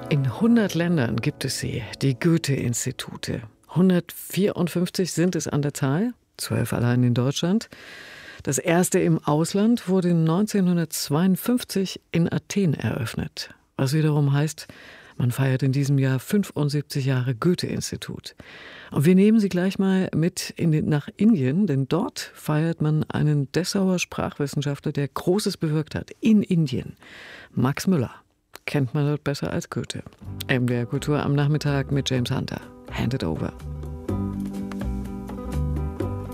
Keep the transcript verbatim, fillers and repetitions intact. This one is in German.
In hundert Ländern gibt es sie, die Goethe-Institute. hundertvierundfünfzig sind es an der Zahl, zwölf allein in Deutschland. Das erste im Ausland wurde neunzehnhundertzweiundfünfzig in Athen eröffnet. Was wiederum heißt, man feiert in diesem Jahr fünfundsiebzig Jahre Goethe-Institut. Und wir nehmen Sie gleich mal mit in den, nach Indien, denn dort feiert man einen Dessauer Sprachwissenschaftler, der Großes bewirkt hat, in Indien. Max Müller. Kennt man dort besser als Goethe. M D R Kultur am Nachmittag mit James Hunter. Hand it over.